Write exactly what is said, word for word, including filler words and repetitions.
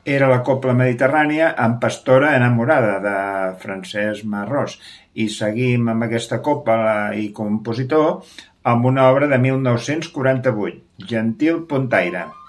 Era la cobla mediterrània amb Pastora enamorada, de Francesc Marrós. I seguim amb aquesta cobla i compositor amb una obra de mil nou-cents quaranta-vuit, Gentil puntaire.